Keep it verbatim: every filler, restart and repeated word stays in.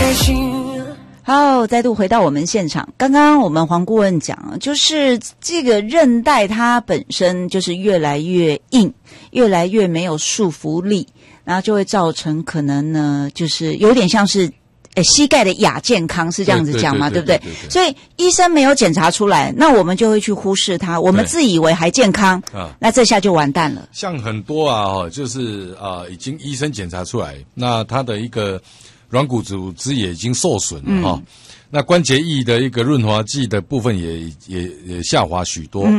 开心。 好，再度回到我们现场。刚刚我们黄顾问讲，就是这个韧带它本身就是越来越硬，越来越没有束缚力，然后就会造成可能呢，就是有点像是呃膝盖的亚健康，是这样子讲嘛，对不对？所以医生没有检查出来，那我们就会去忽视它，我们自以为还健康啊，那这下就完蛋了。 像很多啊，就是啊，已经医生检查出来，那他的一个软骨组织也已经受损了哈、嗯，那关节液的一个润滑剂的部分也也也下滑许多。嗯